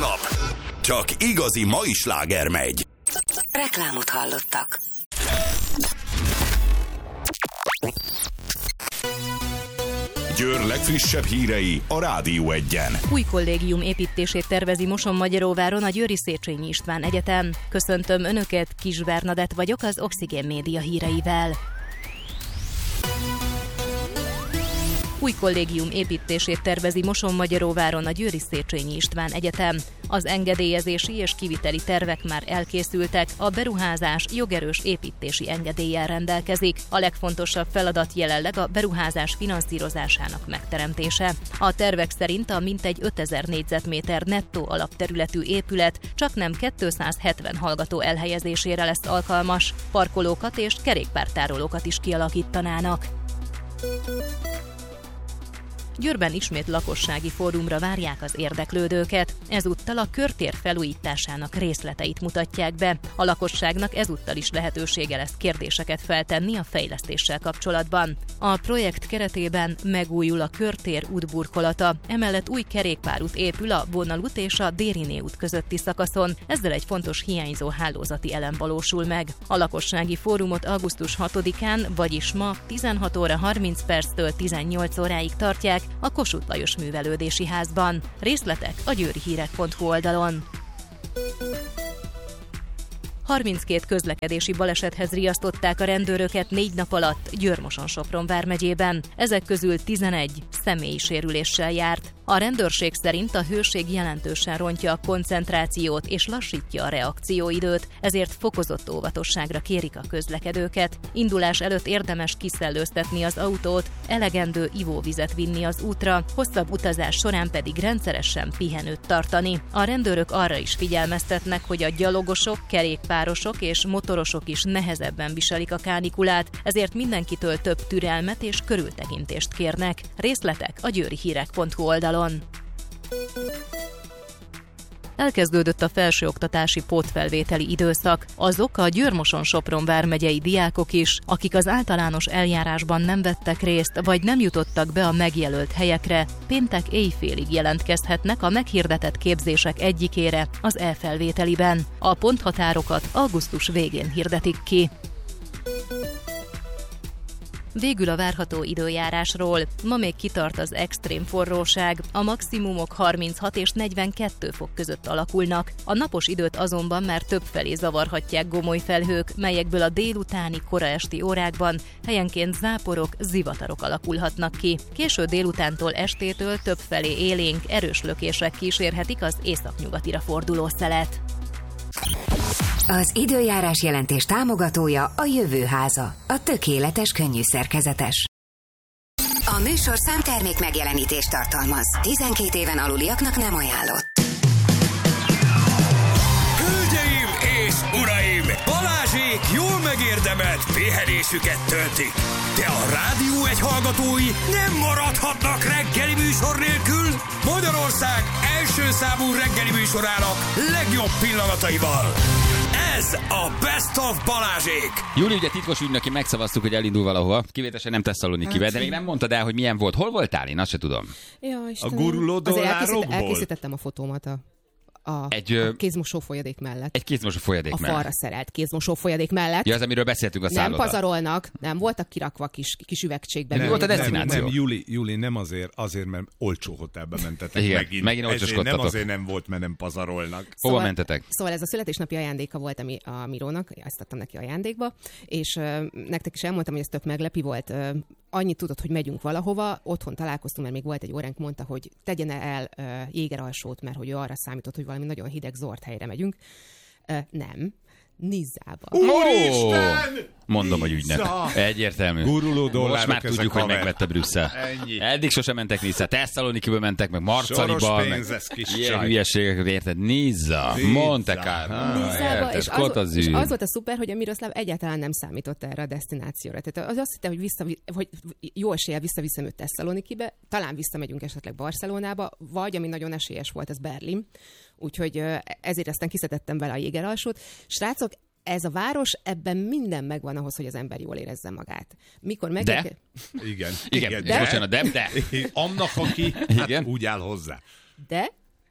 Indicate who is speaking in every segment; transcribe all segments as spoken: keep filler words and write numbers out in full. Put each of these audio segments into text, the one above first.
Speaker 1: nap csak igazi mai sláger megy.
Speaker 2: Reklámot hallottak.
Speaker 1: Győr legfrissebb hírei a Rádió Egyen.
Speaker 3: Új kollégium építését tervezi Mosonmagyaróváron a Győri Széchenyi István Egyetem. Köszöntöm Önöket, Kis Bernadett vagyok az Oxigén Média híreivel. Új kollégium építését tervezi Mosonmagyaróváron a Győri Széchenyi István Egyetem. Az engedélyezési és kiviteli tervek már elkészültek, a beruházás jogerős építési engedéllyel rendelkezik. A legfontosabb feladat jelenleg a beruházás finanszírozásának megteremtése. A tervek szerint a mintegy ötezer négyzetméter nettó alapterületű épület csaknem kétszázhetven hallgató elhelyezésére lesz alkalmas, parkolókat és kerékpártárolókat is kialakítanának. Győrben ismét lakossági fórumra várják az érdeklődőket. Ezúttal a körtér felújításának részleteit mutatják be. A lakosságnak ezúttal is lehetősége lesz kérdéseket feltenni a fejlesztéssel kapcsolatban. A projekt keretében megújul a körtér útburkolata, emellett új kerékpárút épül a Vonalút és a Dériné út közötti szakaszon, ezzel egy fontos hiányzó hálózati elem valósul meg. A lakossági fórumot augusztus hatodikán, vagyis ma tizenhat óra harminc perctől tizennyolc óráig tartják a Kossuth Lajos Művelődési Házban. Részletek a győrihírek pont hu oldalon. harminckét közlekedési balesethez riasztották a rendőröket négy nap alatt Győr-Moson-Sopron vármegyében. Ezek közül tizenegy személyi sérüléssel járt. A rendőrség szerint a hőség jelentősen rontja a koncentrációt és lassítja a reakcióidőt, ezért fokozott óvatosságra kérik a közlekedőket. Indulás előtt érdemes kiszellőztetni az autót, elegendő ivóvizet vinni az útra, hosszabb utazás során pedig rendszeresen pihenőt tartani. A rendőrök arra is figyelmeztetnek, hogy a gyalogosok, kerékpárosok és motorosok is nehezebben viselik a kánikulát, ezért mindenkitől több türelmet és körültekintést kérnek. Részletek a győrihírek pont hu oldalon. Elkezdődött a felsőoktatási pótfelvételi időszak. Azok a Győr-Moson-Sopron vármegyei diákok is, akik az általános eljárásban nem vettek részt, vagy nem jutottak be a megjelölt helyekre, péntek éjfélig jelentkezhetnek a meghirdetett képzések egyikére, az e-felvételiben. A ponthatárokat augusztus végén hirdetik ki. Végül a várható időjárásról. Ma még kitart az extrém forróság, a maximumok harminchat és negyvenkettő fok között alakulnak. A napos időt azonban már többfelé zavarhatják gomoly felhők, melyekből a délutáni, kora esti órákban helyenként záporok, zivatarok alakulhatnak ki. Késő délutántól estétől többfelé élénk, erős lökések kísérhetik az északnyugatira forduló szelet.
Speaker 2: Az időjárás jelentés támogatója a Jövőháza, a tökéletes könnyűszerkezetes. A műsor számtermék megjelenítést tartalmaz. tizenkét éven aluliaknak nem ajánlott.
Speaker 4: Hölgyeim és uraim! Balázsék jól megérdemelt pihenésüket töltik. De a Rádió Egy hallgatói nem maradhatnak reggeli műsor nélkül. Magyarország első számú reggeli műsorának legjobb pillanataival. Ez a Best of Balázsék!
Speaker 5: Júli, ugye titkos ügynöki megszavaztuk, hogy elindul valahova. Kivételesen nem Tesszalonikibe, de még nem mondtad el, hogy milyen volt. Hol voltál? Én azt se tudom.
Speaker 6: Ja,
Speaker 7: a guruló dollárokból?
Speaker 6: Elkészít, elkészítettem a fotómat a, a,
Speaker 5: egy,
Speaker 6: a kézmosó folyadék mellett.
Speaker 5: Egy kézmosó folyadék
Speaker 6: a
Speaker 5: mellett.
Speaker 6: A falra szerelt kézmosó folyadék mellett.
Speaker 5: Ja, az, amiről beszéltünk a szálloda.
Speaker 6: Nem pazarolnak, nem voltak kirakva kis, kis üvegcségben.
Speaker 5: Mi volt a desztináció?
Speaker 7: Nem, nem, Júli, Júli, nem azért, azért, mert olcsó hotelbe mentetek.
Speaker 5: Igen,
Speaker 7: megint.
Speaker 5: megint olcsoskodtatok.
Speaker 7: Nem azért nem volt, mert nem pazarolnak.
Speaker 5: Hova
Speaker 6: Szóval,
Speaker 5: mentetek?
Speaker 6: Szóval ez a születésnapi ajándéka volt a, a Mirónak, ezt adtam neki ajándékba, és uh, nektek is elmondtam, hogy ez tök meglepi volt. Uh, annyit tudod, hogy megyünk valahova, otthon találkoztunk, mert még volt egy óránk, mondta, hogy tegyen el uh, Jégeralsót, mert hogy ő arra számított, hogy valami nagyon hideg zord helyre megyünk. Uh, nem. Nizzába.
Speaker 7: Úristen!
Speaker 5: Mondom, hogy ügynek. Egyértelmű.
Speaker 7: Guruló dollárok.
Speaker 5: Most már tudjuk, hogy megvette Brüsszel.
Speaker 7: Ennyi.
Speaker 5: Eddig sosem mentek Nizza. Tesszalonikiből mentek, meg Marcaliba.
Speaker 7: Soros pénzes kis
Speaker 5: ilyen
Speaker 7: csaj.
Speaker 5: hülyeségeket, érted? Nizza, Monte Carlo.
Speaker 6: Nizzába, és az, és
Speaker 5: az,
Speaker 6: az volt a szuper, hogy a Miroslav egyáltalán nem számított erre a desztinációra. Tehát az azt hitte, hogy, vissza, hogy jó eséllyel visszaviszem őt Tesszalonikibe, talán visszamegyünk esetleg Barcelonába, vagy ami nagyon esélyes volt, az Berlin. Úgyhogy ezért aztán kiszedettem vele a Jégeralsót. Srácok, ez a város, ebben minden megvan ahhoz, hogy az ember jól érezze magát. Mikor meg...
Speaker 5: De?
Speaker 7: Igen.
Speaker 5: Igen,
Speaker 7: igen
Speaker 5: de? Bocsánat, de? de?
Speaker 7: Annak, aki hát úgy áll hozzá.
Speaker 6: De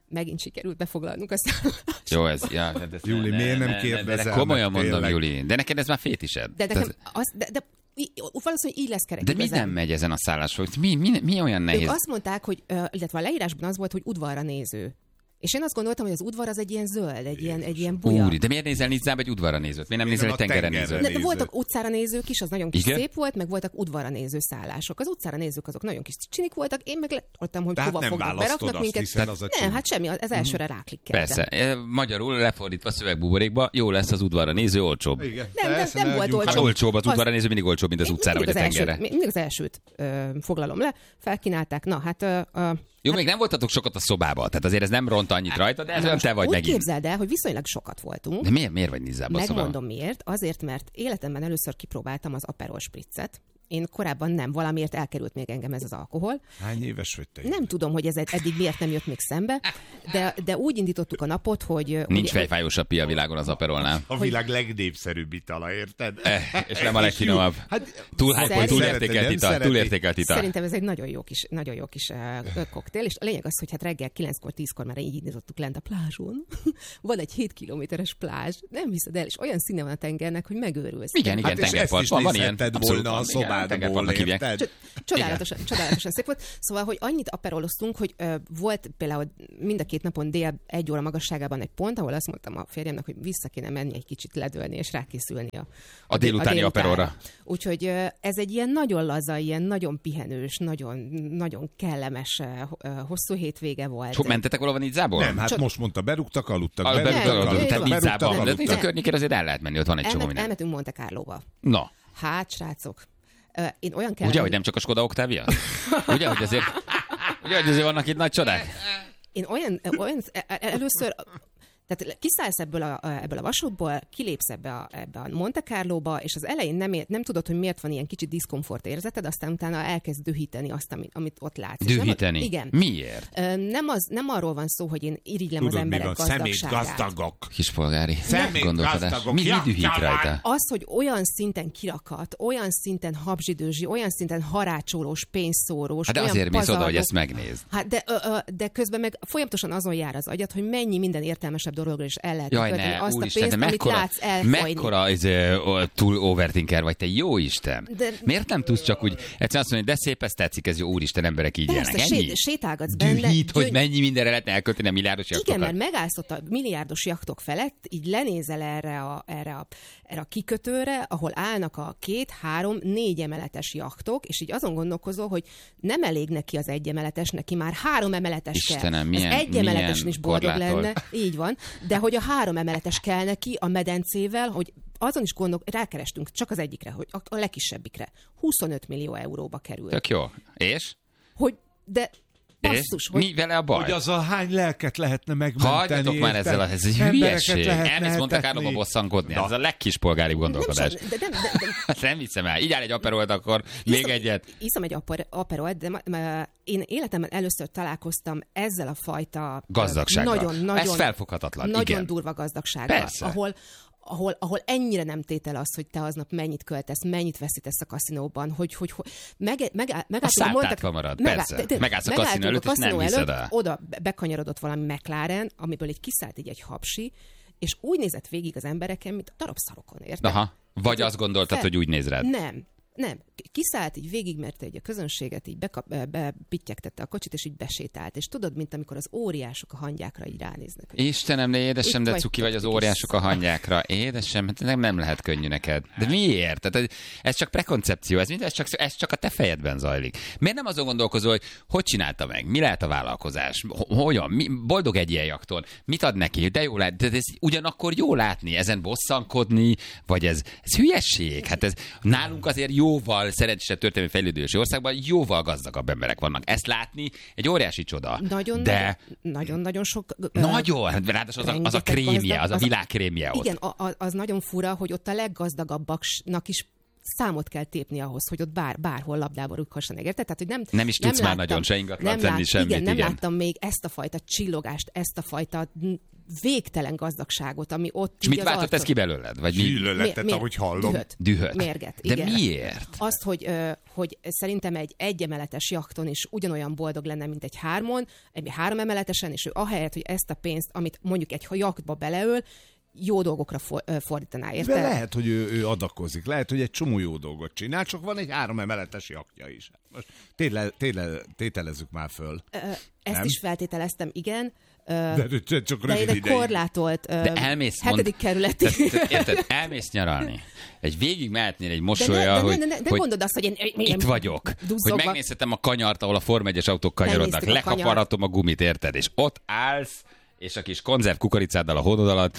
Speaker 6: megint sikerült befoglalnunk a szállást.
Speaker 5: Jó, ez, ja, de ez
Speaker 7: Júli,
Speaker 5: ne,
Speaker 7: miért nem
Speaker 5: ne, ne,
Speaker 7: kérdezel
Speaker 5: de komolyan
Speaker 7: meg,
Speaker 5: mondom,
Speaker 7: tényleg?
Speaker 5: Júli. De neked ez már fétised.
Speaker 6: De, nekem
Speaker 5: Tehát-
Speaker 6: az, de, de valószínűleg így lesz kerek.
Speaker 5: de mi
Speaker 6: igazán.
Speaker 5: nem megy ezen a szállásról? Mi, mi, mi olyan nehéz?
Speaker 6: Ők azt mondták, hogy, ö, illetve a leírásban az volt, hogy udvarra néző. És én azt gondoltam, hogy az udvar az egy ilyen zöld, egy ilyen, egy ilyen buja.
Speaker 5: Úri, de miért nézel Nizzába egy udvarra nézőt? Miért nem nézel egy
Speaker 7: a
Speaker 5: tengerre
Speaker 7: tengerre
Speaker 5: nézőt?
Speaker 6: De, de
Speaker 7: néző.
Speaker 6: voltak utcára nézők is, az nagyon kis
Speaker 5: Igen?
Speaker 6: szép volt, meg voltak udvarra néző szállások. Az utcára nézők azok nagyon kis csinik voltak, én meg letoltam, hogy
Speaker 7: Tehát
Speaker 6: hova
Speaker 7: nem
Speaker 6: fognak,
Speaker 7: választod
Speaker 6: beraknak
Speaker 7: azt,
Speaker 6: minket.
Speaker 7: hiszen az a
Speaker 6: Nem,
Speaker 7: csini.
Speaker 6: hát semmi, az elsőre ráklikkeltem.
Speaker 5: Persze. E, Magyarul lefordítva szövegbuborékba, jó lesz az udvarra néző, olcsóbb.
Speaker 7: Igen,
Speaker 6: Nem, nem,
Speaker 7: persze,
Speaker 6: nem
Speaker 7: ne
Speaker 6: volt
Speaker 7: adjunk
Speaker 5: Hát
Speaker 6: olcsó.
Speaker 5: olcsóbb az
Speaker 6: Az-
Speaker 5: udvarra néző, mindig olcsóbb, mint az utcára vagy a
Speaker 6: mindig az
Speaker 5: tengerre.
Speaker 6: elsőt, mindig az elsőt ö, foglalom le, felkínálták. Na, hát... Ö, ö,
Speaker 5: Jó, még nem voltatok sokat a szobába, tehát azért ez nem ront annyit rajta, de ez olyan te vagy
Speaker 6: úgy
Speaker 5: megint.
Speaker 6: képzeld el, hogy viszonylag sokat voltunk.
Speaker 5: De miért, miért vagy Nizzába a szobában?
Speaker 6: Megmondom miért. Azért, mert életemben először kipróbáltam az Aperol Spritzet. Én korábban nem, valamiért elkerült még engem ez az alkohol.
Speaker 7: Hány éves vagy te?
Speaker 6: Nem tudom, hogy ez eddig miért nem jött még szembe, de, de úgy indítottuk a napot, hogy...
Speaker 5: Nincs
Speaker 6: hogy,
Speaker 5: fejfájósabb pia a világon az Aperolnál.
Speaker 7: A világ legnépszerűbb itala, érted?
Speaker 5: Eh, és nem a legfinomabb.
Speaker 7: Hát,
Speaker 5: Túl, hát,
Speaker 6: Szerint-
Speaker 5: túlértékelt
Speaker 7: Nem
Speaker 5: ital,
Speaker 7: szereti.
Speaker 5: túlértékelt ital.
Speaker 6: Szerintem ez egy nagyon jó kis, nagyon jó kis uh, koktél, és a lényeg az, hogy hát reggel kilenckor, tízkor már így indítottuk lent a plázson. Van egy hét kilométeres plázs, nem hiszed el, és olyan színe van a tengernek, hogy megőrülsz.
Speaker 5: Igen, igen,
Speaker 7: Hát és ezt
Speaker 5: tengerpart.
Speaker 7: is
Speaker 5: Van, van ilyen.
Speaker 7: nézhetted
Speaker 5: Abszolút
Speaker 7: volna a
Speaker 5: van, igen,
Speaker 7: szobádból,
Speaker 5: tengerpartnak hívják.
Speaker 7: érted?
Speaker 6: Csodálatosan, csodálatosan szép volt. Szóval, hogy annyit aperoloztunk, hogy ö, volt például mind a két napon dél egy óra magasságában egy pont, ahol azt mondtam a férjemnek, hogy vissza kéne menni egy kicsit ledölni és rákészülni a,
Speaker 5: A délutáni aperolra.
Speaker 6: Úgyhogy ö, ez egy ilyen nagyon laza, ilyen nagyon pihenős, nagyon, nagyon kellemes, ö, hosszú hétvége volt.
Speaker 5: So, mentetek valahova Nizzából?
Speaker 7: Nem, hát
Speaker 6: Csak-
Speaker 7: most mondta, berúgtak, aludtak.
Speaker 5: A
Speaker 7: berúgtak,
Speaker 5: berúgtak,
Speaker 6: aludtak,
Speaker 5: tehát
Speaker 6: aludtak,
Speaker 5: Nizzában.
Speaker 7: berúgtak,
Speaker 5: De Nizza
Speaker 7: aludtak.
Speaker 5: környékén azért el lehet menni, ott van egy csomó
Speaker 6: Elme,
Speaker 5: minden.
Speaker 6: elmentünk Monte Carlóba.
Speaker 5: No,
Speaker 6: Hát, srácok, ö, én olyan kellene...
Speaker 5: ugye, hogy nem csak a Skoda Octavia? Ugye, hogy azért, ugye, hogy azért vannak itt nagy csodák?
Speaker 6: Én olyan, olyan először, tehát kiszállsz ebből a, ebből a vasútból, kilépsz ebbe a, ebbe a Monte Carlóba, és az elején nem, ért, nem tudod, hogy miért van ilyen kicsit diszkomfort érzeted, aztán utána elkezd dühíteni azt, amit, amit ott látsz. És nem-
Speaker 5: Dühíteni?
Speaker 6: Igen.
Speaker 5: Miért?
Speaker 6: Ö, Nem, az, nem arról van szó, hogy én irigylem az
Speaker 7: Tudod, mi
Speaker 6: emberek
Speaker 7: van? Szemét
Speaker 6: gazdagságát.
Speaker 7: gazdagok.
Speaker 5: Kispolgári
Speaker 7: Szemét
Speaker 5: gondolkodás.
Speaker 7: gazdagok,
Speaker 5: Mi, mi
Speaker 7: ja,
Speaker 5: dühít
Speaker 7: ja,
Speaker 5: rajta?
Speaker 6: Az, hogy olyan szinten kirakat, olyan szinten habzsidőzsi, olyan szinten harácsolós, pénzszórós,
Speaker 5: Hát de
Speaker 6: olyan
Speaker 5: azért mész oda, hogy
Speaker 6: pazarló-
Speaker 5: ezt megnézd.
Speaker 6: Hát de, ö, ö, de közben meg folyamatosan azon jár az agyad, hogy mennyi minden értelmesebb dologra is el lehet
Speaker 5: Jaj,
Speaker 6: költeni
Speaker 5: ne,
Speaker 6: azt
Speaker 5: úristen,
Speaker 6: a
Speaker 5: de
Speaker 6: pénzt, amit
Speaker 5: mekkora,
Speaker 6: látsz elfolyni.
Speaker 5: mekkora ez, ö, túl overthinker vagy, te jó Isten.
Speaker 6: De-
Speaker 5: Miért nem tudsz csak úgy egyszerűen azt mondani, de szép, ez tetszik, ez jó, úristen, emberek így
Speaker 6: Persze,
Speaker 5: élnek. Ennyi?
Speaker 6: sé- sétálgatsz benne.
Speaker 5: Dühít, hogy
Speaker 6: gyöny-
Speaker 5: mennyi mindenre lehetne elkölteni a milliárdos
Speaker 6: Igen,
Speaker 5: jaktokat.
Speaker 6: mert megállsz ott a milliárdos jachtok felett, így lenézel erre a, erre a, erre a kikötőre, ahol állnak a két, három, négy emeletes jachtok, és így azon gondolkozol, hogy nem elég neki az egy emeletes, neki már három emeletes
Speaker 5: Istenem,
Speaker 6: kell.
Speaker 5: milyen-
Speaker 6: az egy emeleten
Speaker 5: milyen
Speaker 6: is boldog
Speaker 5: korlátol.
Speaker 6: lenne, így van, de hogy a három emeletes kell neki a medencével, hogy azon is gondol, rákerestünk csak az egyikre, hogy a, a legkisebbikre. huszonöt millió euróba kerül.
Speaker 5: Tök jó. És?
Speaker 6: Hogy, de basszus,
Speaker 5: És?
Speaker 6: hogy
Speaker 5: Mi vele a baj?
Speaker 7: Hogy az a hány lelket lehetne megmenteni.
Speaker 5: Hagyjatok már
Speaker 7: érted?
Speaker 5: ezzel, a- ez egy
Speaker 7: Embereket
Speaker 5: hülyeség.
Speaker 7: lehetne
Speaker 5: Elmész Monte
Speaker 7: etetni.
Speaker 5: Carlóba bosszankodni.
Speaker 7: Na.
Speaker 5: Ez a legkispolgáribb
Speaker 6: nem,
Speaker 5: gondolkodás.
Speaker 6: sem- de, de, de, de,
Speaker 5: Nem hiszem el. Így áll egy aperolt, akkor még
Speaker 6: Iszom-
Speaker 5: egyet.
Speaker 6: Iszom egy aper, aperolt, de ma- ma- én életemben először találkoztam ezzel a fajta...
Speaker 5: Gazdagsággal.
Speaker 6: Nagyon, nagyon,
Speaker 5: Ez felfoghatatlan,
Speaker 6: Nagyon
Speaker 5: igen.
Speaker 6: durva gazdagsággal.
Speaker 5: Persze.
Speaker 6: Ahol, ahol, ahol ennyire nem tétel az, hogy te aznap mennyit költesz, mennyit veszítesz a kaszinóban, hogy, hogy, hogy meg, meg, meg,
Speaker 5: A szálltátva marad, persze. Megállsz a kaszinó előtt, és nem hiszed el.
Speaker 6: Oda be- bekanyarodott valami McLaren, amiből egy kiszállt így egy hapsi, és úgy nézett végig az embereken, mint a darab szarokon, érted?
Speaker 5: Aha. Vagy azt gondoltad,
Speaker 6: Fel-
Speaker 5: hogy úgy néz rád.
Speaker 6: Nem. Nem. Kiszállt, így végigmerte egy a közönséget, így bekap, be- bepittyegtette a kocsit, és így besétált. És tudod, mint amikor az óriások a hangyákra így ránéznek. Hogy
Speaker 5: Istenem, de édesem,
Speaker 6: Itt
Speaker 5: de
Speaker 6: vagy
Speaker 5: cuki vagy az
Speaker 6: kis
Speaker 5: óriások a hangyákra. Édesem, hát nem, nem lehet könnyű neked. De miért? Tehát ez csak prekoncepció, ez, mind, ez, csak, ez csak a te fejedben zajlik. Miért nem azon gondolkozol, hogy hogy csinálta meg? Mi lehet a vállalkozás? H- Hogyan? Mi, boldog egy ilyen jakton? Mit ad neki? De jó lát, de ez ugyanakkor jó látni, ezen bosszankodni, vagy ez, ez hülyesség. Hát ez nálunk azért jóval szerencsésebb történelmi fejlődési országban jóval gazdagabb emberek vannak. Ezt látni egy óriási csoda.
Speaker 6: Nagyon,
Speaker 5: de
Speaker 6: nagyon, nagyon sok... ö,
Speaker 5: nagyon, hát ráadásul az a, az a
Speaker 6: rengeteg
Speaker 5: krémje,
Speaker 6: gazdag-
Speaker 5: az a világ krémje ott.
Speaker 6: Igen, a, a, az nagyon fura, hogy ott a leggazdagabbaknak is számot kell tépni ahhoz, hogy ott bár, bárhol labdába rúghassanak, érted? Tehát, hogy nem,
Speaker 5: nem is tudsz
Speaker 6: nem
Speaker 5: már
Speaker 6: láttam,
Speaker 5: nagyon se ingatlan
Speaker 6: nem
Speaker 5: tenni
Speaker 6: lát,
Speaker 5: semmit.
Speaker 6: Igen, nem
Speaker 5: igen.
Speaker 6: láttam még ezt a fajta csillogást, ezt a fajta végtelen gazdagságot, ami ott...
Speaker 5: És mit váltott ez ki belőled? Vagy mi?
Speaker 7: Gyűlöletet, ahogy hallom.
Speaker 6: Dühöt.
Speaker 5: Dühöt.
Speaker 6: Mérget.
Speaker 5: De
Speaker 6: igen.
Speaker 5: miért?
Speaker 6: Azt, hogy, ö, hogy szerintem egy egyemeletes jachton is ugyanolyan boldog lenne, mint egy hármon, egy három emeletesen, és ő ahelyett, hogy ezt a pénzt, amit mondjuk egy jachtba beleöl, jó dolgokra for, ö, fordítaná, érted?
Speaker 7: De lehet, hogy ő, ő adakozik, lehet, hogy egy csomó jó dolgot csinál, csak van egy három emeletes jachtja is. Most téle, téle, tételezzük már föl.
Speaker 6: Ö, ezt
Speaker 7: Nem?
Speaker 6: is feltételeztem, igen. Ö,
Speaker 7: De, de csak
Speaker 6: de
Speaker 7: rövid
Speaker 6: én egy
Speaker 7: ideig.
Speaker 6: korlátolt ö,
Speaker 5: De elmész, mond-
Speaker 6: hetedik kerületi...
Speaker 5: Tehát, tehát, érted? Elmész nyaralni. Egy végig mehetnél egy mosolya,
Speaker 6: de ne,
Speaker 5: hogy,
Speaker 6: de ne, de ne
Speaker 5: hogy
Speaker 6: mondod azt, hogy én, én
Speaker 5: itt vagyok.
Speaker 6: duzzogva.
Speaker 5: Hogy megnézhetem a kanyart, ahol a Form egyes autók kanyarodnak.
Speaker 6: Megnéztük a
Speaker 5: Lekaparatom a gumit, érted? És ott állsz, és a kis konzerv kukoricáddal a hónod alatt.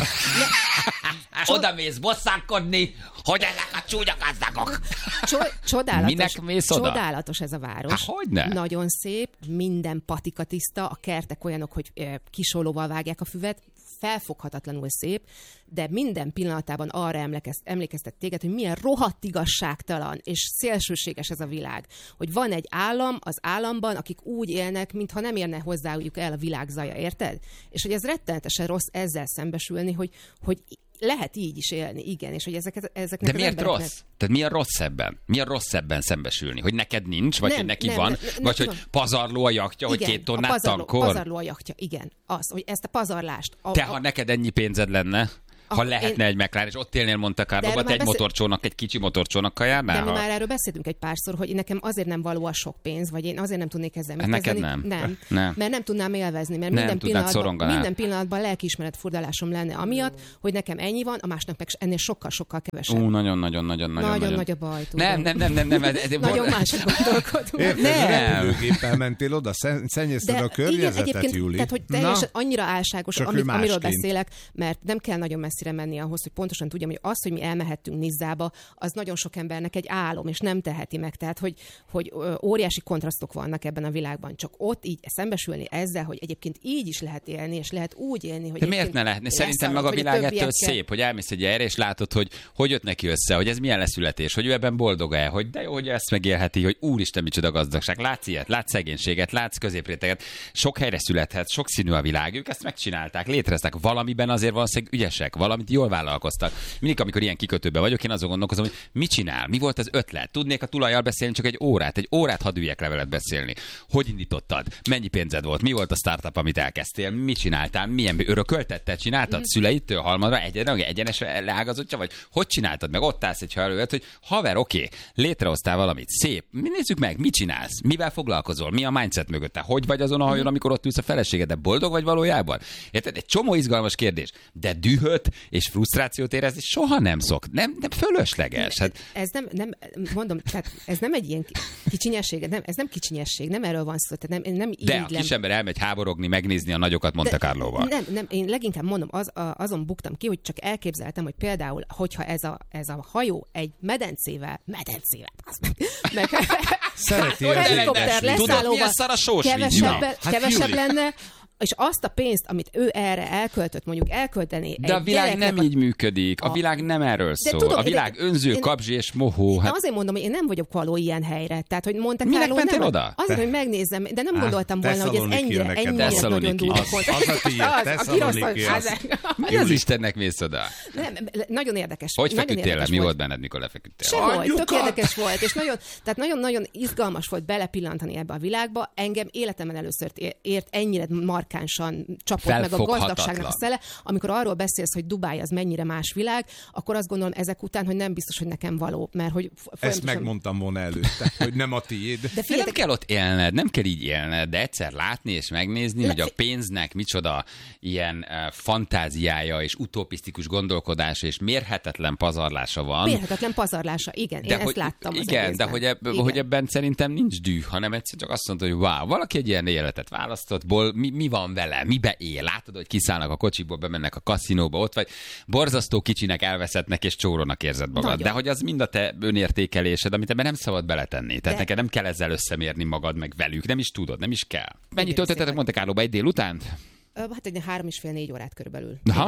Speaker 5: Oda mész bosszankodni, hogy ezek a csúnya gazdagok.
Speaker 6: Cso- csodálatos,
Speaker 5: Minek mész oda?
Speaker 6: Csodálatos ez a város.
Speaker 5: Há, hogyne?
Speaker 6: Nagyon szép, minden patika tiszta, a kertek olyanok, hogy ö, kisolóval vágják a füvet, felfoghatatlanul szép, de minden pillanatában arra emlékez, emlékeztet téged, hogy milyen rohadt igazságtalan és szélsőséges ez a világ. Hogy van egy állam az államban, akik úgy élnek, mintha nem érne hozzájuk el a világ zaja, érted? És hogy ez rettenetesen rossz ezzel szembesülni, hogy, hogy lehet így is élni, igen, és hogy ezeket, ezeknek
Speaker 5: De
Speaker 6: az
Speaker 5: miért
Speaker 6: embereknek...
Speaker 5: rossz? Tehát mi a rossz ebben? Mi a rossz ebben szembesülni? Hogy neked nincs, vagy
Speaker 6: Nem,
Speaker 5: hogy neki
Speaker 6: nem,
Speaker 5: van,
Speaker 6: nem, nem,
Speaker 5: vagy
Speaker 6: nem
Speaker 5: hogy
Speaker 6: tudom.
Speaker 5: pazarló a jachtja, hogy
Speaker 6: Igen,
Speaker 5: két
Speaker 6: a
Speaker 5: tonnát
Speaker 6: pazarló,
Speaker 5: tankol?
Speaker 6: pazarló a jachtja, igen. Az, hogy ezt a pazarlást... A,
Speaker 5: Te,
Speaker 6: a,
Speaker 5: ha neked ennyi pénzed lenne, ha
Speaker 6: Akkor
Speaker 5: lehetne
Speaker 6: én-
Speaker 5: egy McLaren, és ott élnél Monte Carlo-ba,
Speaker 6: erről
Speaker 5: te
Speaker 6: már
Speaker 5: egy
Speaker 6: beszél-
Speaker 5: motorcsónak, egy kicsi motorcsónakkal járnál?
Speaker 6: De mi
Speaker 5: ha...
Speaker 6: már erről beszéltünk egy párszor, hogy nekem azért nem való a sok pénz, vagy én azért nem tudnék ezzel mit
Speaker 5: Neked
Speaker 6: kezdeni.
Speaker 5: nem?
Speaker 6: Nem.
Speaker 5: Nem.
Speaker 6: Mert nem tudnám élvezni, mert
Speaker 5: Nem
Speaker 6: minden,
Speaker 5: tudnád,
Speaker 6: pillanatban,
Speaker 5: szoronganál.
Speaker 6: minden pillanatban lelkiismeret furdalásom lenne amiatt, hogy nekem ennyi van, a másnak meg ennél sokkal-sokkal kevesebb.
Speaker 5: Ú, nagyon-nagyon-nagyon-nagyon.
Speaker 6: Nagyon nagy a baj, tudom.
Speaker 5: Nem, nem, nem, nem. nem, nem, nem
Speaker 6: Nagyon mások gondolkodunk.
Speaker 7: Érted,
Speaker 5: Nem.
Speaker 7: repülőgéppel mentél oda, szen- szennyezted a környezetet,
Speaker 6: egyébként,
Speaker 7: Júli.
Speaker 6: tehát, hogy teljesen
Speaker 7: Na,
Speaker 6: annyira álságos,
Speaker 7: Csak ő
Speaker 6: amit, amiről
Speaker 7: másként.
Speaker 6: beszélek, mert nem kell nagyon messzire menni ahhoz, hogy pontosan tudjam, hogy az, hogy mi elmehettünk Nizzába, az nagyon sok embernek egy álom, és nem teheti meg. Tehát, hogy, hogy ö, óriási kontrasztok vannak ebben a világban. Csak ott így szembesülni ezzel, hogy egyébként így is lehet élni, és lehet úgy élni, hogy
Speaker 5: De miért
Speaker 6: egyébként
Speaker 5: ne lehetne? Szerintem
Speaker 6: leszarod,
Speaker 5: meg a
Speaker 6: hogy
Speaker 5: világ ettől
Speaker 6: többiekkel-
Speaker 5: szép, hogy elmész egy erre, és látod, hogy hogy jött neki össze, hogy ez milyen leszületés, hogy ő ebben boldog-e, hogy de jó, hogy ezt megélheti, hogy úristen, micsoda gazdagság. Látsz ilyet, látsz szegénységet, látsz középréteget, sok helyre születhet, sok színű a világ, ők ezt megcsinálták, létreztek, valamiben azért valószínűleg ügyesek, valamit jól vállalkoztak. Mindig, amikor ilyen kikötőben vagyok, én azon gondolkozom, hogy mit csinál, mi volt az ötlet. Tudnék a tulajjal beszélni csak egy órát, egy órát hadd üljek le veled beszélni. Hogy indítottad? Mennyi pénzed volt? Mi volt a startup, amit elkezdtél? Mit csináltál? Milyen örököltetted? Csináltad? Mm. Szüleitől halmadra egyenes, egyenes leágazottja? Vagy hogy csináltad? Meg ott állsz egy előtt, hogy haver, oké, létrehoztál valamit. Szép. Mi nézzük meg, mit csinálsz? Mivel foglalkozol? Mi a mindset mögötte? Hogy vagy azon a hajón, amikor ott ülsz a feleséged? De boldog vagy valójában? Érted? Egy csomó izgalmas kérdés. De dühöt és frusztrációt érezni soha nem szok. Nem, nem fölösleges. Hát
Speaker 6: Ez nem, nem, mondom, tehát ez nem egy ilyen kicsinyesség, nem, ez nem kicsinyesség, nem erről van szó, tehát nem, nem
Speaker 5: de a
Speaker 6: irigylem.
Speaker 5: kisember elmegy háborogni, megnézni a nagyokat Monte Carlóval.
Speaker 6: Nem, nem, én leginkább mondom, az, a, azon buktam ki, hogy csak elképzeltem, hogy például, hogyha ez a, ez a hajó egy medencével, medencével, az meg, meg
Speaker 7: Szereti
Speaker 6: a
Speaker 7: ezt
Speaker 6: helikopter
Speaker 7: rendesíteni.
Speaker 5: Tudod, milyen
Speaker 6: leszállóval
Speaker 5: szar a sós víz?
Speaker 6: kevesebb,
Speaker 5: Na,
Speaker 7: hát
Speaker 6: kevesebb
Speaker 7: Júli.
Speaker 6: lenne, és azt a pénzt, amit ő erre elköltött, mondjuk elkölteni
Speaker 5: De a
Speaker 6: egy
Speaker 5: világ
Speaker 6: gyereknek
Speaker 5: nem így működik. A
Speaker 6: a-
Speaker 5: világ nem erről szól.
Speaker 6: tudom,
Speaker 5: a világ
Speaker 6: de-
Speaker 5: önző,
Speaker 6: én-
Speaker 5: kapzsi és mohó.
Speaker 6: Hát,
Speaker 5: Hát
Speaker 6: azért mondom, hogy én nem vagyok való ilyen helyre. Tehát, hogy Monte
Speaker 5: Minek
Speaker 6: Carlo
Speaker 5: mentél
Speaker 6: nem.
Speaker 5: oda?
Speaker 6: Azért, hogy megnézzem, de nem
Speaker 7: Á,
Speaker 6: gondoltam volna, hogy ez
Speaker 7: Tesszaloniki
Speaker 6: ennyire,
Speaker 7: neked.
Speaker 6: ennyire nagyon
Speaker 5: Tesszaloniki.
Speaker 6: durva
Speaker 7: Az-
Speaker 6: volt.
Speaker 7: az a tiéd,
Speaker 6: a
Speaker 7: Tesszaloniki
Speaker 6: kirosztott-
Speaker 7: az.
Speaker 6: az-
Speaker 5: mi az Istennek mész oda?
Speaker 6: Nem, nagyon érdekes.
Speaker 5: Hogy
Speaker 6: nagyon
Speaker 5: feküdtél le?
Speaker 6: érdekes
Speaker 5: Mi
Speaker 6: volt.
Speaker 5: volt benned, mikor lefeküdtél?
Speaker 6: Sehol, tök
Speaker 7: Anyukat!
Speaker 6: érdekes volt, és nagyon, tehát nagyon-nagyon izgalmas volt belepillantani ebbe a világba. Engem életemben először ért ennyire markánsan csapott meg a
Speaker 5: Felfoghatatlan.
Speaker 6: gazdagságnak a szele. Amikor arról beszélsz, hogy Dubáj az mennyire más világ, akkor azt gondolom ezek után, hogy nem biztos, hogy nekem való, mert hogy
Speaker 7: Ezt
Speaker 6: folyamatosan-
Speaker 7: megmondtam volna előtte, hogy nem a tiéd.
Speaker 6: De
Speaker 5: De nem
Speaker 6: figyeljetek,
Speaker 5: kell ott élned, nem kell így élned, de egyszer látni és megnézni,
Speaker 6: Le-
Speaker 5: hogy a pénznek micsoda ilyen uh, fantáziája és utopisztikus gondolkodása és mérhetetlen pazarlása van.
Speaker 6: mérhetetlen pazarlása, igen, én ezt láttam. az
Speaker 5: igen, de
Speaker 6: egészben.
Speaker 5: hogy, ebb,
Speaker 6: Igen.
Speaker 5: hogy ebben szerintem nincs düh, hanem egyszer csak azt mondta, hogy wow, valaki egy ilyen életet választott, ból, mi, mi van vele, mibe él, látod, hogy kiszállnak a kocsiból, bemennek a kaszinóba, ott vagy, borzasztó kicsinek elveszettnek és csórónak érzed magad.
Speaker 6: Nagyon.
Speaker 5: De hogy az mind a te önértékelésed, amit ebben nem szabad beletenni. Tehát
Speaker 6: De-
Speaker 5: neked nem kell ezzel összemérni magad, meg velük, nem is tudod, nem is kell. Mennyit
Speaker 6: Igen,
Speaker 5: töltöttetek
Speaker 6: szépen.
Speaker 5: Monte Carlóba egy délután?
Speaker 6: Ö, Hát egy három és fél, négy órát körülbelül.
Speaker 5: Aha.
Speaker 6: Igen.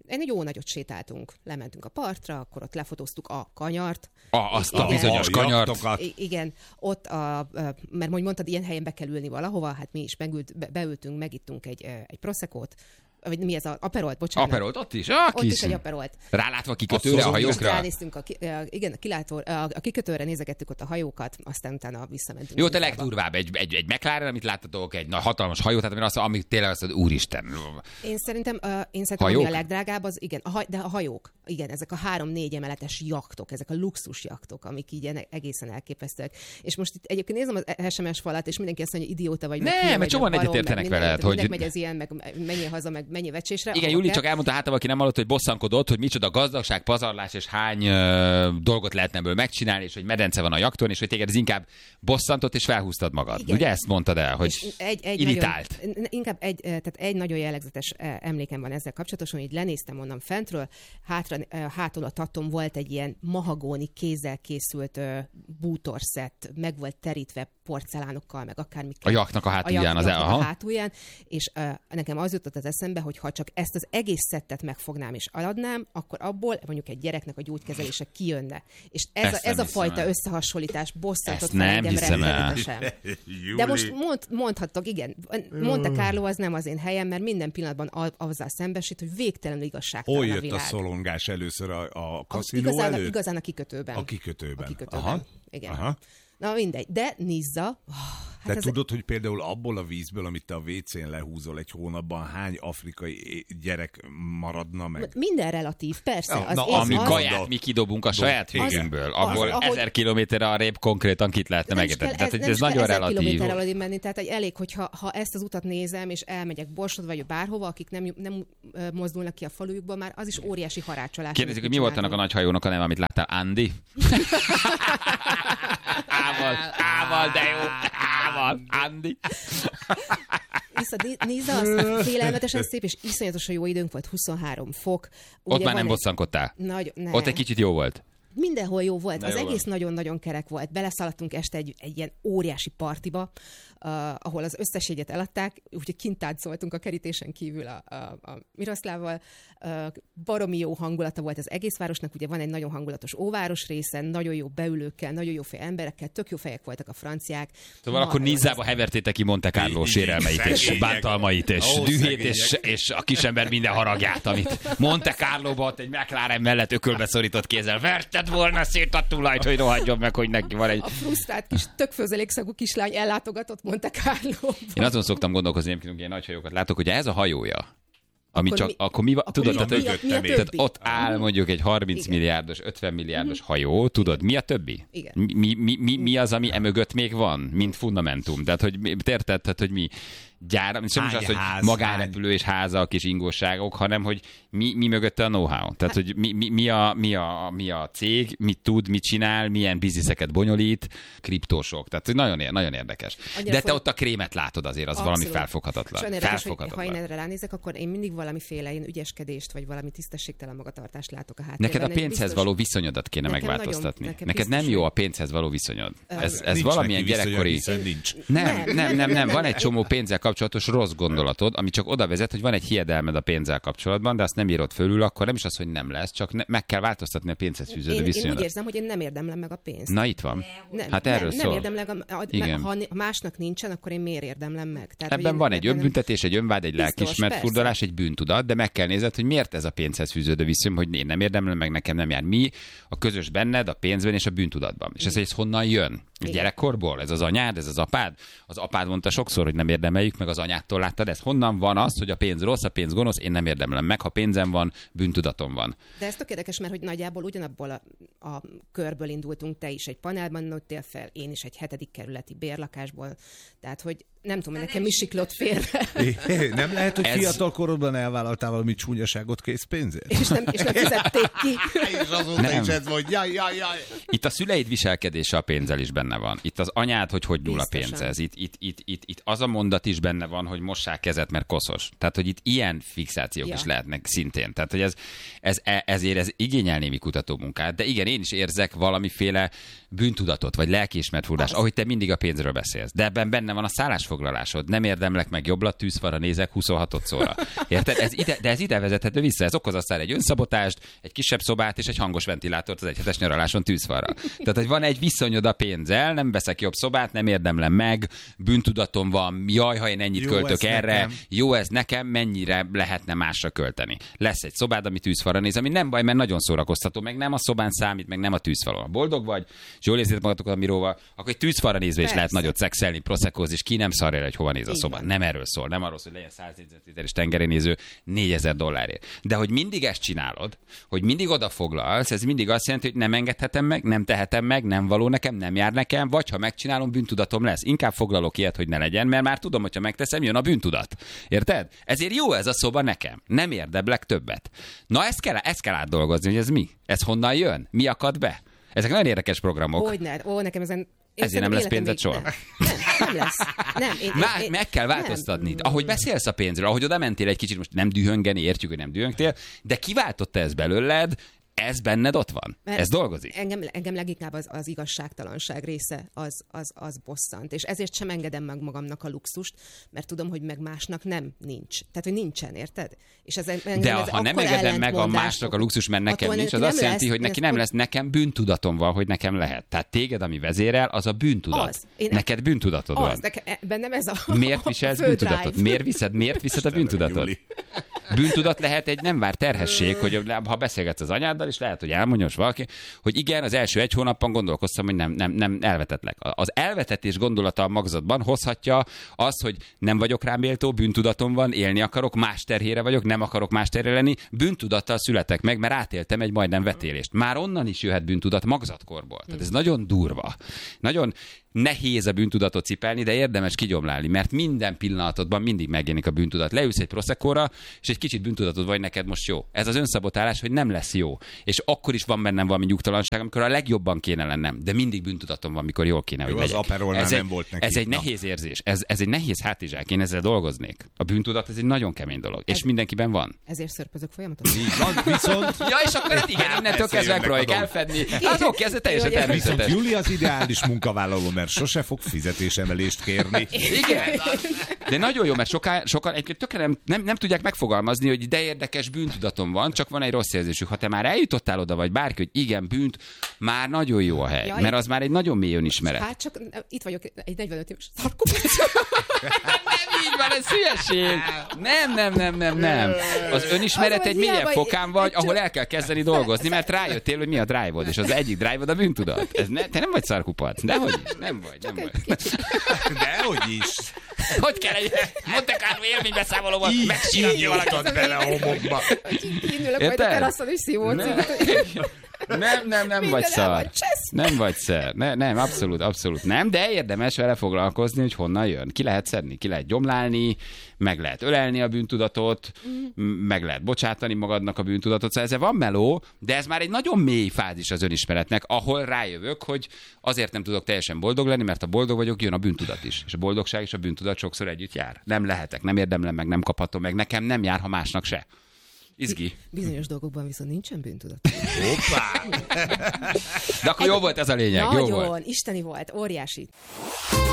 Speaker 6: egy jó nagyot sétáltunk, lementünk a partra, akkor ott lefotóztuk a kanyart.
Speaker 5: A, azt a
Speaker 6: Igen.
Speaker 5: bizonyos
Speaker 7: A
Speaker 5: kanyart.
Speaker 7: jaktokat.
Speaker 6: I- igen, ott, a, mert mondj mondtad, ilyen helyen be kell ülni valahova, hát mi is megült, be, beültünk, megittunk egy, egy proszekót, vagy mi ez az aperolt, bocsánat.
Speaker 5: Aperolt, ott is? Ah,
Speaker 6: Ott
Speaker 5: kis.
Speaker 6: is egy aperolt.
Speaker 5: Rálátva kikötőre a hajókra?
Speaker 6: Ránéztünk a, ki- igen, a, kilátó, a kikötőre nézegettük ott a hajókat, aztán utána visszamentünk.
Speaker 5: Jó, te
Speaker 6: Nizába.
Speaker 5: legdurvább, egy, egy, egy McLaren, amit láttatok, egy na, hatalmas hajó, tehát az, ami tényleg azt mondod, úristen.
Speaker 6: Én szerintem, uh, én szerintem
Speaker 5: Hajók?
Speaker 6: ami a legdrágább, az igen, a haj, de a hajók, igen, ezek a három-négy emeletes jaktok, ezek a luxus jaktok, amik így ilyen egészen elképesztőek. És most itt egyébként nézem az es em es falat, és mindenki azt mondja, hogy idióta vagy. meg
Speaker 5: Nem,
Speaker 6: hülye
Speaker 5: mert
Speaker 6: vagy,
Speaker 5: csomóan
Speaker 6: meg barom,
Speaker 5: egyetértenek
Speaker 6: meg
Speaker 5: veled,
Speaker 6: minden,
Speaker 5: hogy-
Speaker 6: mindenki megy az ilyen, meg menjél haza, meg menjél vecsésre.
Speaker 5: Igen,
Speaker 6: ahol
Speaker 5: Júli
Speaker 6: kell.
Speaker 5: csak elmondta hátam, aki nem hallott, hogy bosszankodott, hogy micsoda gazdagság, pazarlás, és hány ö, dolgot lehetne ebből megcsinálni, és hogy medence van a jakton, és hogy téged ez inkább bosszantott, és felhúztad magad.
Speaker 6: Igen.
Speaker 5: Ugye ezt mondtad el, hogy
Speaker 6: És egy, egy
Speaker 5: irritált.
Speaker 6: Nagyon, inkább egy, tehát egy nagyon jellegzetes emlékem van ezzel kapcsolatosan, hogy lenéztem onnan fentről, hátra, hátul a tatton volt egy ilyen mahagóni kézzel készült uh, bútorszett, meg volt terítve porcelánokkal, meg akármikkel.
Speaker 5: A jaknak a hátulján,
Speaker 6: a
Speaker 5: az
Speaker 6: jaknak
Speaker 5: el-
Speaker 6: a
Speaker 5: aha.
Speaker 6: hátulján, és uh, nekem az jutott az eszembe, hogy ha csak ezt az egész szettet megfognám és eladnám, akkor abból mondjuk egy gyereknek a gyógykezelése kijönne. És ez,
Speaker 5: Ezt
Speaker 6: a, ez
Speaker 5: nem
Speaker 6: a
Speaker 5: hiszem
Speaker 6: fajta
Speaker 5: el.
Speaker 6: összehasonlítás bosszantott
Speaker 5: Ezt
Speaker 6: fel
Speaker 5: nem
Speaker 6: engem
Speaker 5: hiszem el.
Speaker 6: rettenetesen. De most mond, mondhattok, igen, Monte Carlo az nem az én helyem, mert minden pillanatban a- azzal szembesít, hogy végtelenül igazságtalan
Speaker 7: Hol
Speaker 6: a
Speaker 7: jött
Speaker 6: világ.
Speaker 7: a szolongás először a, a
Speaker 6: A-
Speaker 7: kaszinó
Speaker 6: igazán,
Speaker 7: előtt?
Speaker 6: igazán a kikötőben.
Speaker 7: A kikötőben.
Speaker 6: A kikötőben.
Speaker 7: Aha.
Speaker 6: Igen.
Speaker 7: Aha.
Speaker 6: Na mindegy. De Nizza, oh,
Speaker 7: Te
Speaker 6: hát ez
Speaker 7: tudod, hogy például abból a vízből, amit te a vécén lehúzol egy hónapban, hány afrikai é- gyerek maradna meg?
Speaker 6: minden relatív, persze.
Speaker 7: Na,
Speaker 6: Az
Speaker 7: na,
Speaker 6: én-
Speaker 5: Ami
Speaker 7: az-
Speaker 5: kaját mi kidobunk a saját
Speaker 7: Igen.
Speaker 5: végünkből,
Speaker 6: Az-
Speaker 5: abból
Speaker 6: ahogy-
Speaker 5: ezer kilométerre arrébb konkrétan kit lehetne
Speaker 6: nem is
Speaker 5: megérteni.
Speaker 6: kell,
Speaker 5: Tehát
Speaker 6: ez,
Speaker 5: hogy
Speaker 6: nem
Speaker 5: ez
Speaker 6: is kell
Speaker 5: nagyon
Speaker 6: ezer
Speaker 5: relatív.
Speaker 6: kilométer alatt menni, tehát egy elég, hogyha ha ezt az utat nézem, és elmegyek Borsod vagy bárhova, akik nem, nem ö, mozdulnak ki a falujukból, már az is óriási harácsolás.
Speaker 5: Kérdezik, hogy
Speaker 6: amit
Speaker 5: mi volt annak a
Speaker 6: csinálunk.
Speaker 5: nagy hajónak a neve, amit láttál? Andy? Ával, ával, de jó. Ával, Andy.
Speaker 6: Vissza Niza, az félelmetesen szép, és iszonyatosan jó időnk volt, huszonhárom fok.
Speaker 5: Ott
Speaker 6: Ugye
Speaker 5: már nem
Speaker 6: van egy-
Speaker 5: bosszankodtál.
Speaker 6: Nagy, ne.
Speaker 5: Ott egy kicsit jó volt.
Speaker 6: Mindenhol jó volt.
Speaker 5: Na,
Speaker 6: Az
Speaker 5: jó
Speaker 6: egész
Speaker 5: van.
Speaker 6: nagyon-nagyon kerek volt. Beleszaladtunk este egy, egy ilyen óriási partiba, uh, ahol az összes jegyet eladták, úgyhogy kint táncoltunk a kerítésen kívül a, a, a Miroszlával. Uh, baromi jó hangulata volt az egész városnak, ugye van egy nagyon hangulatos óváros részen, nagyon jó beülőkkel, nagyon jó fej emberekkel, tök jó fejek voltak a franciák.
Speaker 5: Szóval
Speaker 6: Ma-
Speaker 5: akkor Nizzába hevertétek ki Monte Carlo sérelmeit és
Speaker 7: Szegények.
Speaker 5: bántalmait és
Speaker 7: Ó,
Speaker 5: dühét és,
Speaker 7: szegények.
Speaker 5: és a kisember minden haragját, amit Monte Carloba ott egy McLaren mellett ökölbe szorított kézzel. Verted volna szét a tulajt, hogy rohadjon meg, hogy neki van egy...
Speaker 6: A frusztrált kis, tök főzelékszagú kislány ellátogatott Monte Carlo.
Speaker 5: Én azon szoktam gondolkozni, amikor ilyen nagy hajókat látok, hogy ez a hajója, ami
Speaker 6: Akkor
Speaker 5: csak,
Speaker 6: mi-
Speaker 5: akkor mi van,
Speaker 6: akkor
Speaker 5: tudod,
Speaker 6: mi-
Speaker 5: tehát,
Speaker 6: mi a-
Speaker 5: hogy-
Speaker 6: mi a
Speaker 5: tehát
Speaker 6: többi?
Speaker 5: ott áll mondjuk egy harminc
Speaker 6: Igen.
Speaker 5: milliárdos, ötven milliárdos hajó, tudod, mi a többi?
Speaker 6: Igen.
Speaker 5: Mi, mi, mi, mi az, ami emögött még van, mint fundamentum? Tehát, hogy mi- érted, tehát, hogy mi gyár, sem is
Speaker 7: Hány
Speaker 5: az, hogy
Speaker 7: ház,
Speaker 5: magánrepülő és házak és ingóságok, hanem, hogy mi, mi mögötte a know-how. Tehát, hogy mi, mi, mi, a, mi, a, mi a cég, mit tud, mit csinál, milyen bizniszeket bonyolít, kriptósok. Tehát hogy nagyon, ér- nagyon érdekes.
Speaker 6: Annyira
Speaker 5: De te
Speaker 6: fog-
Speaker 5: ott a krémet látod azért, az
Speaker 6: Abszolút.
Speaker 5: valami felfoghatatlan.
Speaker 6: És olyan érdekes, hogy
Speaker 5: Felfoghatatlan.
Speaker 6: ha én erre ránézek, akkor én mindig valamiféle ilyen ügyeskedést, vagy valami tisztességtelen magatartást látok a háttérben.
Speaker 5: Neked a
Speaker 6: Egy
Speaker 5: pénzhez
Speaker 6: biztos-
Speaker 5: való viszonyodat kéne
Speaker 6: Nekem
Speaker 5: megváltoztatni.
Speaker 6: nagyon- nekem
Speaker 5: Neked nem
Speaker 6: biztos,
Speaker 5: jó
Speaker 6: hogy-
Speaker 5: a pénzhez való viszonyod. Ez, ez
Speaker 7: Nincs
Speaker 5: valamilyen
Speaker 7: neki viszonya,
Speaker 5: gyerekkori...
Speaker 7: hiszen nincs.
Speaker 5: Nem,
Speaker 6: Nem,
Speaker 5: nem,
Speaker 6: nem,
Speaker 5: nem, nem.
Speaker 6: nem,
Speaker 5: Van egy
Speaker 6: nem.
Speaker 5: csomó pénzzel kapcsolatos rossz gondolatod, ami csak oda vezet, hogy van egy hiedelmed a pénzzel kapcsolatban, de azt nem írod fölül, akkor nem is az, hogy nem lesz, csak ne, meg kell változtatni a pénzhez fűződő
Speaker 6: Én, én úgy
Speaker 5: viszonyodat.
Speaker 6: érzem, hogy én nem érdemlem meg a pénzt.
Speaker 5: Na itt van.
Speaker 6: Nem,
Speaker 5: Hát
Speaker 6: nem,
Speaker 5: erről
Speaker 6: nem
Speaker 5: szól.
Speaker 6: érdemlek, a, a,
Speaker 5: Igen.
Speaker 6: ha másnak nincsen, akkor én miért érdemlem meg? Tehát, hogy
Speaker 5: Ebben
Speaker 6: én-
Speaker 5: van egy
Speaker 6: ebben-
Speaker 5: önbüntetés, egy önvád, egy
Speaker 6: Biztos,
Speaker 5: lelkiismert
Speaker 6: persze.
Speaker 5: furdalás, egy bűntudat, de meg kell nézned, hogy miért ez a pénzhez fűződő viszony, hogy én nem érdemlem, meg nekem nem jár. Mi a közös benned, a pénzben és a bűntudatban. És ez, ez honnan jön?
Speaker 6: Igen.
Speaker 5: Gyerekkorból? Ez az anyád, ez az apád? Az apád mondta sokszor, hogy nem érdemeljük, meg az anyádtól láttad ezt. Honnan van az, hogy a pénz rossz, a pénz gonosz, én nem érdemlem meg, ha pénzem van, bűntudatom van.
Speaker 6: De ez tök érdekes, mert hogy nagyjából ugyanabból a, a körből indultunk, te is egy panelban nőttél fel, én is egy hetedik kerületi bérlakásból, tehát hogy nem tudom, hogy nekem mi siklott félre,
Speaker 7: É, nem lehet, hogy
Speaker 5: Ez-
Speaker 7: fiatal korodban elvállaltál valami csúnyaságot készpénzért?
Speaker 6: és nem, és nem fizették ki.
Speaker 7: És azóta
Speaker 5: Nem.
Speaker 7: is ez volt, jaj, jaj, jaj.
Speaker 5: Itt a szüleid viselkedése a pénzzel is benne benne van. Itt az anyád, hogy hogy nyúl a pénzhez. Itt, itt, itt, itt, itt az a mondat is benne van, hogy mossák kezet, mert koszos. Tehát, hogy itt ilyen fixációk ja. is lehetnek szintén. Tehát, hogy ez, ez, ezért ez igényel némi kutatómunkát. De igen, én is érzek valamiféle bűntudatot, vagy lelkiismeretfurdalást, ahogy te mindig a pénzről beszélsz. De ebben benne van a szállásfoglalásod. Nem érdemlek meg jobblat, tűzfalra nézek huszonhatodszorra. Érted? Ez ide, de ez ide vezethető vissza. Ez okoz aztán egy önszabotást, egy kisebb szobát és egy hangos ventilátort az egyhetes nyaraláson tűzfalra. Tehát, hogy van egy viszonyod a pénzzel, nem veszek jobb szobát, nem érdemlem meg, bűntudatom van, jaj, ha én ennyit jó, költök erre, nekem. Jó ez nekem, mennyire lehetne másra költeni. Lesz egy szobád, ami tűzfalra néz, ami nem baj, mert nagyon szórakoztató, meg nem a szobán számít, meg nem a tűzfalon. Ha boldog vagy, és jól érzitek magatokat a miróval, akkor egy tűzfalra nézve Persze. is lehet nagyot szexelni, proszekózni, és ki nem szarja el, hogy hova néz a szoba. Nem erről szól, nem arról szól, hogy legyen száz négyzetméteres tengerénéző négyezer dollárért. De hogy mindig ezt csinálod, hogy mindig odafoglalsz, ez mindig azt jelenti, hogy nem engedhetem meg, nem tehetem meg, nem való nekem, nem jár nekem, vagy ha megcsinálom, bűntudatom lesz. Inkább foglalok ilyet, hogy ne legyen, mert már tudom, hogyha megteszem, jön a bűntudat. Érted? Ezért jó ez a szoba nekem. Nem érdeblek többet. Na ezt kell, ezt kell átdolgozni, hogy ez mi? Ez honnan jön? Mi akad be? Ezek nagyon érdekes programok.
Speaker 6: Hogyne, ó, nekem ezen...
Speaker 5: Ezért nem lesz pénzed soha.
Speaker 6: Nem, nem, nem lesz. Nem, én,
Speaker 5: Már
Speaker 6: én,
Speaker 5: meg kell változtatni. Nem. Ahogy beszélsz a pénzről, ahogy oda mentél egy kicsit, most nem dühöngeni, értjük, hogy nem dühöngtél, de kiváltotta ez belőled, ez benned ott van. Mert ez dolgozik.
Speaker 6: Engem, engem leginkább az, az igazságtalanság része az, az, az bosszant. És ezért sem engedem meg magamnak a luxust, mert tudom, hogy meg másnak nem nincs. Tehát, hogy nincsen, érted? És ez, engem
Speaker 5: de
Speaker 6: ez
Speaker 5: ha nem engedem meg a másnak a luxus, mert nekem nincs, az azt jelenti, hogy neki nem lesz, nekem bűntudatom van, hogy nekem lehet. Tehát téged, ami vezérel, az a bűntudat. Az. Én neked bűntudatod az, van.
Speaker 6: Nekem, bennem ez a
Speaker 5: Miért viselsz bűntudatot? Miért viszed, miért viszed a bűntudatot? Bűntudat lehet egy nem vár terhesség, hogy ha beszélgetsz az anyáddal, és lehet, hogy elmondja valaki, hogy igen, az első egy hónapban gondolkoztam, hogy nem, nem, nem elvetetlek. Az elvetetés gondolata a magzatban hozhatja azt, hogy nem vagyok rá méltó, bűntudatom van, élni akarok, más terhére vagyok, nem akarok más terhére lenni, bűntudattal születek meg, mert átéltem egy majdnem vetélést. Már onnan is jöhet bűntudat magzatkorból. Tehát ez nagyon durva. Nagyon nehéz a bűntudatot cipelni, de érdemes kigyomlálni, mert minden pillanatodban mindig megjelenik a bűntudat. Leülsz egy proszekóra, és egy kicsit bűntudatod vagy neked most jó. Ez az önszabotálás, hogy nem lesz jó. És akkor is van bennem valami nyugtalanság, amikor a legjobban kéne lennem, de mindig bűntudatom van, mikor jól kéne, hogy
Speaker 7: jó,
Speaker 5: legyek.
Speaker 7: Az Aperolnál
Speaker 5: ez
Speaker 7: nem
Speaker 5: egy,
Speaker 7: volt neki.
Speaker 5: Ez egy nehéz érzés. Ez, ez egy nehéz hátizsák. Én ezzel dolgoznék. A bűntudat ez egy nagyon kemény dolog. Ez, és mindenkiben van.
Speaker 6: Ezért szörpözök folyamatosan.
Speaker 7: Így van, viszont...
Speaker 5: Ja, és akkor hát igen, innentől kezdve megpróbáljuk elfedni. Hát oké, ez teljesen természetes.
Speaker 7: Viszont Júli az ideális munkavállaló, mert sose fog fizetésemelést kérni.
Speaker 5: Igen. De nagyon jó, mert soká, sokan egyébként tökre nem, nem, nem tudják megfogalmazni, hogy de érdekes bűntudatom van, csak van egy rossz érzésük. Ha te már eljutottál oda, vagy bárki, hogy igen, bűnt, már nagyon jó a hely. Ja, mert az már egy nagyon mély önismeret.
Speaker 6: Hát csak itt vagyok egy negyvenöt éves szarkopás.
Speaker 5: Nem így van, ez hülyeség. Nem, nem, nem, nem, nem. Az önismeret egy mélyebb fokán vagy, ahol el kell kezdeni dolgozni, mert rájöttél, hogy mi a drive-od, és az egyik drive-od a bűntudat. Ez ne, te nem vagy szarkupac. Dehogy is. Nem vagy, nem vagy.
Speaker 7: Dehogy is.
Speaker 5: Hogy kell egy Monte Carlo élménybeszámolóval
Speaker 7: megcsinálni valakit bele a homokba.
Speaker 6: Kínülök majd a teraszon is szívócint.
Speaker 5: Nem, nem, nem vagy szar. Nem vagy szar. Ne, nem, abszolút, abszolút nem, de érdemes vele foglalkozni, hogy honnan jön. Ki lehet szedni, ki lehet gyomlálni, meg lehet ölelni a bűntudatot, mm. meg lehet bocsátani magadnak a bűntudatot. Szóval ezzel van meló, de ez már egy nagyon mély fázis az önismeretnek, ahol rájövök, hogy azért nem tudok teljesen boldog lenni, mert ha boldog vagyok, jön a bűntudat is. És a boldogság és a bűntudat sokszor együtt jár. Nem lehetek, nem érdemlem meg, nem kaphatom meg, nekem nem jár, ha másnak se. Izgi.
Speaker 6: Bizonyos dolgokban viszont nincsen bűntudat.
Speaker 5: Hoppá! De akkor jó volt ez a lényeg,
Speaker 6: nagyon,
Speaker 5: jó volt.
Speaker 6: Isteni volt, óriási.